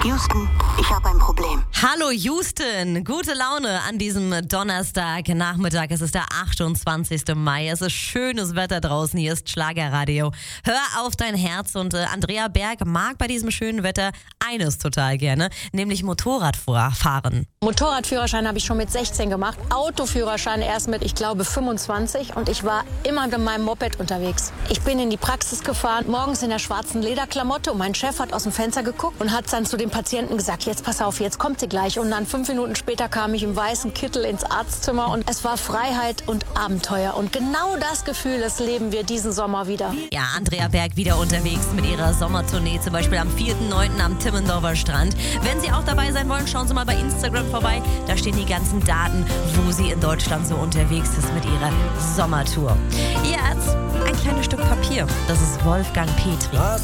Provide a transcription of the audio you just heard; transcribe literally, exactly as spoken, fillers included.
Houston, ich habe ein Problem. Hallo Houston, gute Laune an diesem Donnerstagnachmittag. Es ist der achtundzwanzigste Mai. Es ist schönes Wetter draußen. Hier ist Schlagerradio. Hör auf dein Herz. Und äh, Andrea Berg mag bei diesem schönen Wetter eines total gerne, nämlich Motorradfahren. Motorradführerschein habe ich schon mit sechzehn gemacht. Autoführerschein erst mit, ich glaube, fünfundzwanzig. Und ich war immer mit meinem Moped unterwegs. Ich bin in die Praxis gefahren, morgens in der schwarzen Lederklamotte. Und mein Chef hat aus dem Fenster geguckt und hat dann zu den Patienten gesagt, jetzt pass auf, jetzt kommt sie gleich. Und dann fünf Minuten später kam ich im weißen Kittel ins Arztzimmer und es war Freiheit und Abenteuer. Und genau das Gefühl, das leben wir diesen Sommer wieder. Ja, Andrea Berg wieder unterwegs mit ihrer Sommertournee, zum Beispiel am vierten neunten am Timmendorfer Strand. Wenn Sie auch dabei sein wollen, schauen Sie mal bei Instagram vorbei. Da stehen die ganzen Daten, wo sie in Deutschland so unterwegs ist mit ihrer Sommertour. Jetzt ein kleines Stück Papier. Das ist Wolfgang Petri.